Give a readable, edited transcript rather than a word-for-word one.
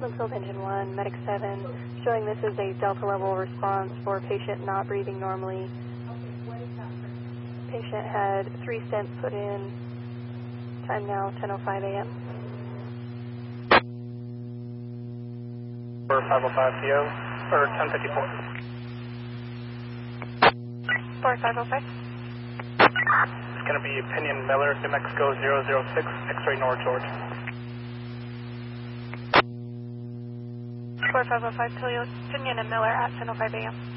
Linfield Engine 1, Medic 7, showing this is a Delta level response for a patient not breathing normally. Patient had 3 stents put in. Time now 10:05 a.m. 4505 PO, or 1054. 4505. It's going to be Pinion Miller, New Mexico 006, X-ray North George. 4505 Pinion and Miller at 10:05 a.m.